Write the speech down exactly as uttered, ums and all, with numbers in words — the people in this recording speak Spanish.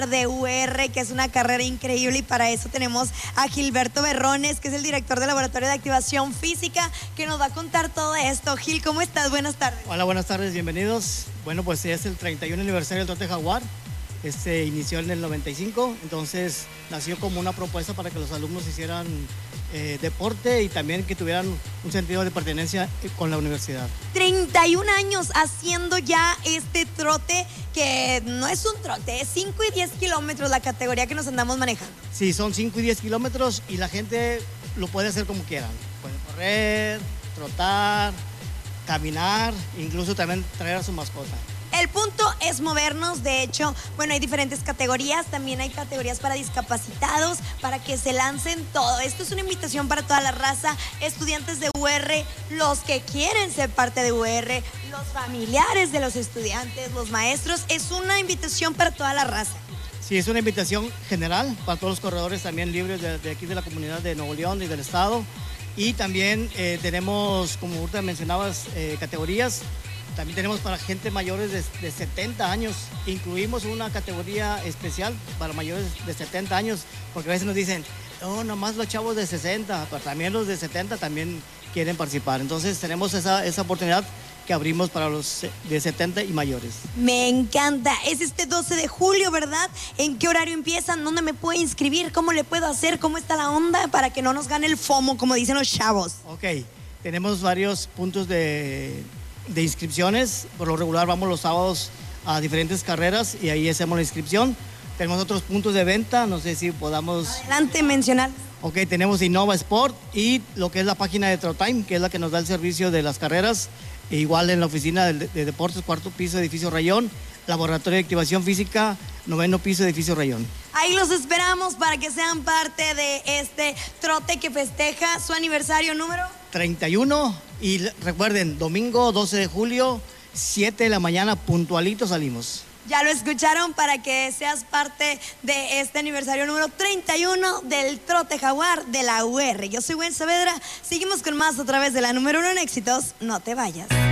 de U R, que es una carrera increíble, y para eso tenemos a Gilberto Berrones, que es el director del Laboratorio de Activación Física, que nos va a contar todo esto. Gil, ¿cómo estás? Buenas tardes. Hola, buenas tardes, bienvenidos. Bueno, pues es el treinta y uno aniversario del Trote Jaguar. Este inició en el noventa y cinco, entonces nació como una propuesta para que los alumnos hicieran eh, deporte y también que tuvieran un sentido de pertenencia con la universidad. treinta y un años haciendo ya este trote, que no es un trote, es cinco y diez kilómetros la categoría que nos andamos manejando. Sí, son cinco y diez kilómetros y la gente lo puede hacer como quieran. Pueden correr, trotar, caminar, incluso también traer a su mascota. El punto es movernos. De hecho, bueno, hay diferentes categorías, también hay categorías para discapacitados, para que se lancen todo. Esto es una invitación para toda la raza, estudiantes de U R, los que quieren ser parte de U R, los familiares de los estudiantes, los maestros. Es una invitación para toda la raza. Sí, es una invitación general para todos los corredores también libres de, de aquí de la comunidad de Nuevo León y del estado. Y también eh, tenemos, como ahorita mencionabas, eh, categorías. También tenemos para gente mayores de, de setenta años. Incluimos una categoría especial para mayores de setenta años, porque a veces nos dicen, no, nomás los chavos de sesenta, pero también los de setenta también quieren participar. Entonces tenemos esa, esa oportunidad que abrimos para los de setenta y mayores. Me encanta. Es este doce de julio, ¿verdad? ¿En qué horario empiezan? ¿Dónde me puedo inscribir? ¿Cómo le puedo hacer? ¿Cómo está la onda? Para que no nos gane el FOMO, como dicen los chavos. Ok, tenemos varios puntos de... de inscripciones. Por lo regular vamos los sábados a diferentes carreras y ahí hacemos la inscripción. Tenemos otros puntos de venta, no sé si podamos... Adelante, mencionar. Ok, tenemos Innova Sport y lo que es la página de Trotime, que es la que nos da el servicio de las carreras. E igual en la oficina de, de deportes, cuarto piso, edificio Rayón, Laboratorio de Activación Física, noveno piso, edificio Rayón. Ahí los esperamos para que sean parte de este trote que festeja su aniversario número treinta y uno. Y recuerden, domingo doce de julio, siete de la mañana, puntualito salimos. Ya lo escucharon, para que seas parte de este aniversario número treinta y uno del Trote Jaguar de la U R. Yo soy Gwen Saavedra, seguimos con más a través de la número uno en éxitos. No te vayas.